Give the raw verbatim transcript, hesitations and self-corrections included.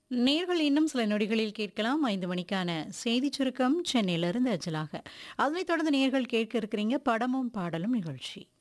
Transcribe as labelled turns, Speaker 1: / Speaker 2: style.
Speaker 1: நேர்கள் இன்னும் சில நொடிகளில் கேட்கலாம் ஐந்து மணிக்கான செய்திச் சுருக்கம் சென்னையிலிருந்து அஞ்சலாக. அதனைத் தொடர்ந்து நேர்கள் கேட்க இருக்கிறீங்க படமும் பாடலும் நிகழ்ச்சி.